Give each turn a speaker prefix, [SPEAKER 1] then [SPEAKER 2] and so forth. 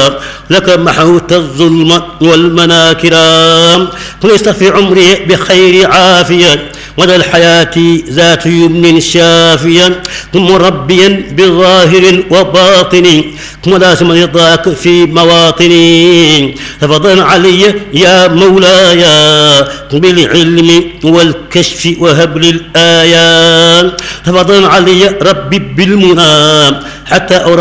[SPEAKER 1] لك محوت الظلم والمناكرا ليس في عمري بخير عافية وذا الحياة ذات يمن شافيا ثم مربيا بظاهر وباطن ثم لازم رضاك في مواطني تفضل علي يا مولاي بالعلم والكشف وهب لي الآيات تفضل علي ربي بالمنى حتى